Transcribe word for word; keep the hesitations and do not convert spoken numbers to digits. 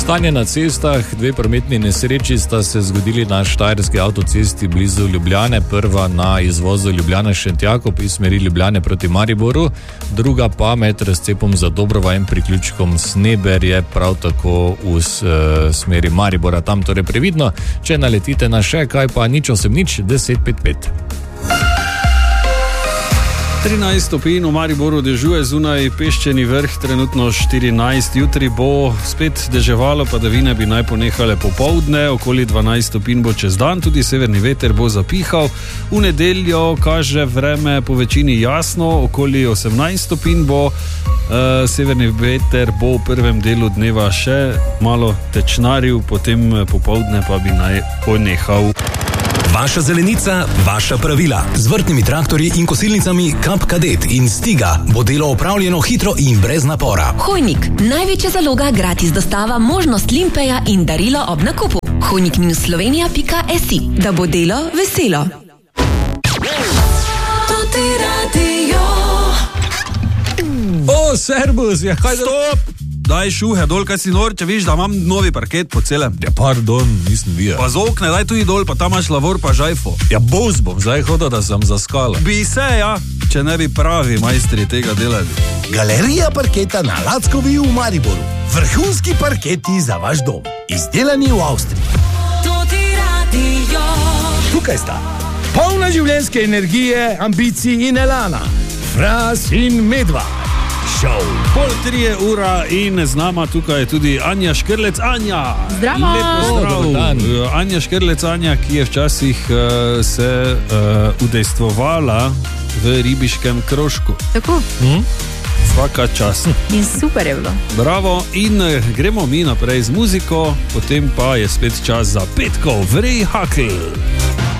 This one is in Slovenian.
Stanje na cestah, dve prometni nesreči sta se zgodili na štajerski avtocesti blizu Ljubljane. Prva na izvozu Ljubljana-Šentjakov iz smeri Ljubljane proti Mariboru, druga pa med razcepom za Dobrova in priključkom Sneberje, prav tako v uh, smeri Maribora. Tam torej previdno, če naletite na še kaj, pa nič osem nič deset pet pet. trinajst stopinj v Mariboru dežuje, zunaj Peščeni vrh trenutno štirinajst, jutri bo spet deževalo, padavine bi naj ponehale popoldne, okoli dvanajst stopinj bo čez dan, tudi severni veter bo zapihal. V nedeljo kaže vreme po večini jasno, okoli osemnajst stopinj bo, e, severni veter bo v prvem delu dneva še malo tečnaril, potem popoldne pa bi naj ponehal. Vaša zelenica, vaša pravila. Z vrtnimi traktorji in kosilnicami Kap Kadet in Stiga bo delo opravljeno hitro in brez napora. Hojnik, največja zaloga, gratis dostava, možnost limpeja in darilo ob nakupu. hojnik minus slovenija pika si, da bo delo veselo. O, servus, ja, kaj... Stop! Daj šuhe dol, kaj si nor, če viš, da imam novi parket po celem. Ja, pardon, nisem videl. Pa z okne, daj tudi dol, pa tam imaš lavor, pa žajfo. Ja, boz bom zdaj hodil, da sem zaskala. Bi se, ja, če ne bi pravi majstri tega delali. Galerija parketa na Lackovi v Mariboru. Vrhunski parketi za vaš dom. Izdelani v Avstriji. Tukaj sta polna življenjske energije, ambicij in elana. Fras in Medva. Show. Pol trije ura in z nama tukaj je tudi Anja Škrlec. Anja! Zdravo! Lepo zdrav! Anja Škrlec, Anja, ki je včasih uh, se uh, udejstvovala v ribiškem krožku. Tako? Hm? Svaka čas. In super je bilo. Bravo, in uh, gremo mi naprej z muziko, potem pa je spet čas za petkov Vrej Hakl.